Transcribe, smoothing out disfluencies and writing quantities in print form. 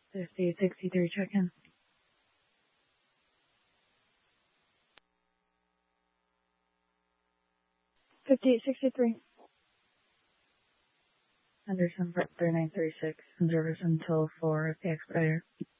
5863 check-in. Henderson, 3936, and service until 4 at the expediter.